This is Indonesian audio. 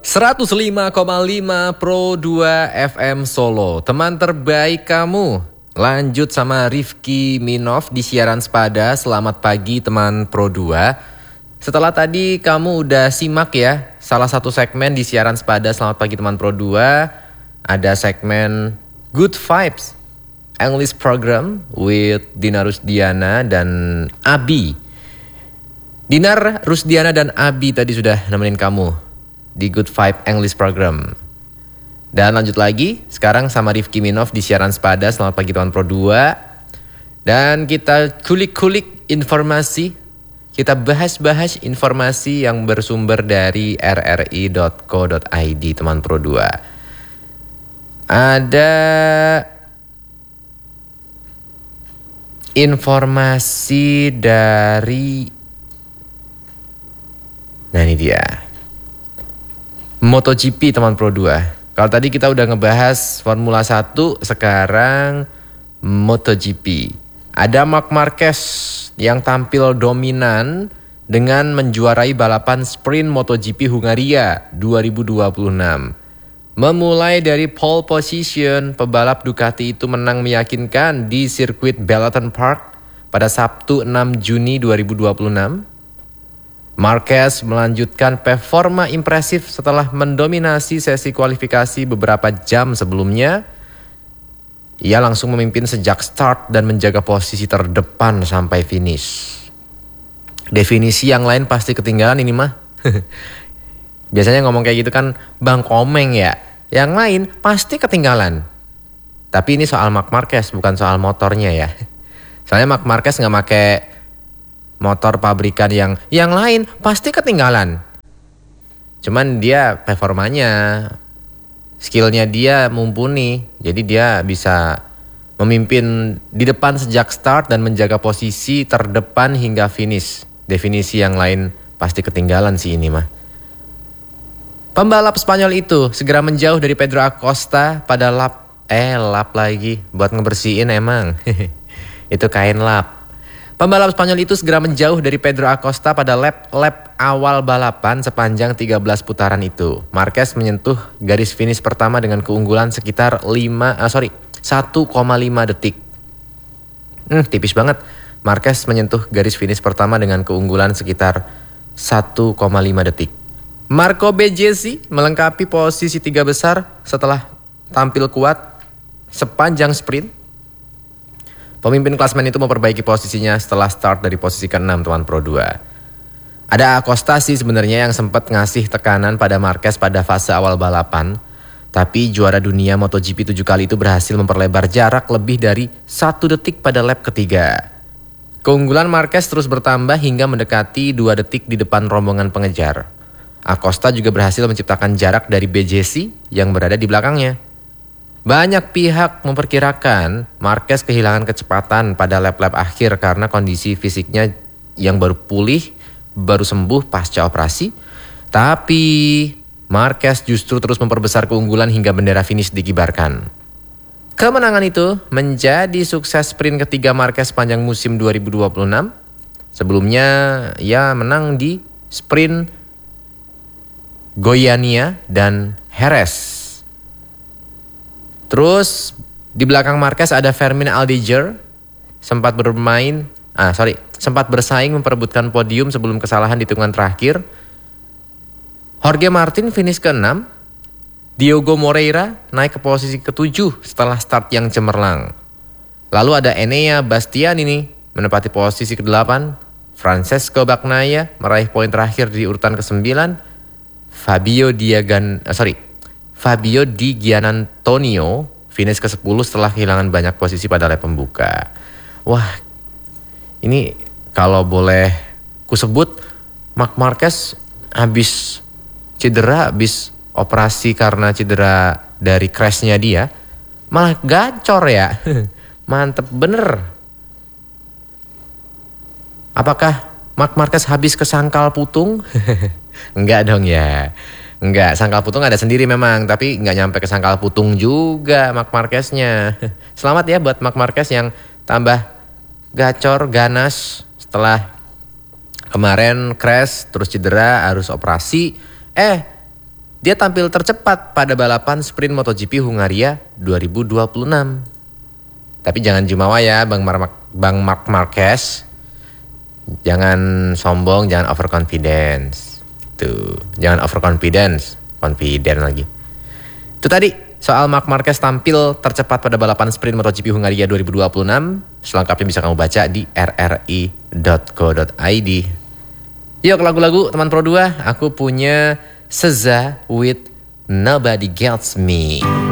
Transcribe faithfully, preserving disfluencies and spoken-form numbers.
seratus lima koma lima Pro dua F M Solo, teman terbaik kamu. Lanjut sama Rifki Minov di siaran sepada. Selamat pagi teman Pro dua. Setelah tadi kamu udah simak ya salah satu segmen di siaran sepada Selamat pagi teman Pro dua. Ada segmen Good Vibes English Program with Dinar Rusdiana dan Abi. Dinar Rusdiana dan Abi tadi sudah nemenin kamu di Good Vibe English Program. Dan lanjut lagi sekarang sama Rifki Minov di siaran sepada Selamat pagi teman Pro dua. Dan kita kulik-kulik informasi, kita bahas-bahas informasi yang bersumber dari r r i dot co dot i d teman Pro dua. Ada informasi dari, nah ini dia, MotoGP teman Pro dua. Kalau tadi kita udah ngebahas Formula satu, sekarang MotoGP. Ada Marc Marquez yang tampil dominan dengan menjuarai balapan sprint MotoGP Hungaria dua ribu dua puluh enam. Memulai dari pole position, pebalap Ducati itu menang meyakinkan di sirkuit Bellton Park pada Sabtu enam Juni dua ribu dua puluh enam. Marquez melanjutkan performa impresif setelah mendominasi sesi kualifikasi beberapa jam sebelumnya. Ia langsung memimpin sejak start dan menjaga posisi terdepan sampai finish. Definisi yang lain pasti ketinggalan ini mah. Biasanya ngomong kayak gitu kan Bang Komeng ya. Yang lain pasti ketinggalan. Tapi ini soal Marc Marquez, bukan soal motornya ya. Soalnya Marc Marquez gak pakai motor pabrikan yang yang lain pasti ketinggalan. Cuman dia performanya, skillnya dia mumpuni. Jadi dia bisa memimpin di depan sejak start dan menjaga posisi terdepan hingga finish. Definisi yang lain pasti ketinggalan sih ini mah. Pembalap Spanyol itu segera menjauh dari Pedro Acosta pada lap eh lap lagi buat ngebersihin emang. Itu kain lap. Pembalap Spanyol itu segera menjauh dari Pedro Acosta pada lap-lap awal balapan sepanjang tiga belas putaran itu. Marquez menyentuh garis finish pertama dengan keunggulan sekitar lima, ah, sorry, satu koma lima detik. Hmm, tipis banget. Marquez menyentuh garis finish pertama dengan keunggulan sekitar satu koma lima detik. Marco Bezzecchi melengkapi posisi tiga besar setelah tampil kuat sepanjang sprint. Pemimpin klasemen itu memperbaiki posisinya setelah start dari posisi keenam teman Pro dua. Ada Acosta sih sebenarnya yang sempat ngasih tekanan pada Marquez pada fase awal balapan. Tapi juara dunia MotoGP tujuh kali itu berhasil memperlebar jarak lebih dari satu detik pada lap ketiga. Keunggulan Marquez terus bertambah hingga mendekati dua detik di depan rombongan pengejar. Acosta juga berhasil menciptakan jarak dari Bezzecchi yang berada di belakangnya. Banyak pihak memperkirakan Marquez kehilangan kecepatan pada lap-lap akhir karena kondisi fisiknya yang baru pulih, baru sembuh pasca operasi. Tapi Marquez justru terus memperbesar keunggulan hingga bendera finish dikibarkan. Kemenangan itu menjadi sukses sprint ketiga Marquez sepanjang musim dua ribu dua puluh enam. Sebelumnya ia menang di sprint Goiânia dan Jerez. Terus di belakang Marquez ada Fermin Aldeguer, sempat bermain, ah sorry, sempat bersaing memperebutkan podium sebelum kesalahan di tikungan terakhir. Jorge Martin finish keenam, Diogo Moreira naik ke posisi ketujuh setelah start yang cemerlang. Lalu ada Enea Bastianini ini menempati posisi kedelapan, Francesco Bagnaia meraih poin terakhir di urutan kesembilan, Fabio Diagan, ah, sorry. Fabio Di Gianantonio finish ke sepuluh setelah kehilangan banyak posisi pada lap pembuka. Wah, ini kalau boleh kusebut, Marc Marquez habis cedera, habis operasi karena cedera dari crashnya dia, malah gacor ya. Mantep bener. Apakah Marc Marquez habis kesangkal putung? Enggak dong ya. Enggak, sangkal putung ada sendiri memang, tapi enggak nyampe ke sangkal putung juga Marc Marquez-nya. Selamat ya buat Marc Marquez yang tambah gacor, ganas setelah kemarin crash, terus cedera, harus operasi. Eh, Dia tampil tercepat pada balapan sprint MotoGP Hungaria dua ribu dua puluh enam. Tapi jangan jumawa ya Bang Mark, Bang Marc Marquez. Jangan sombong, jangan overconfidence. Tuh, jangan overconfidence, confident lagi. Itu tadi soal Marc Marquez tampil tercepat pada balapan sprint MotoGP Hungaria dua ribu dua puluh enam. Selengkapnya bisa kamu baca di r r i dot co dot i d. Yuk lagu-lagu teman Pro dua, aku punya S Z A with Nobody Gets Me.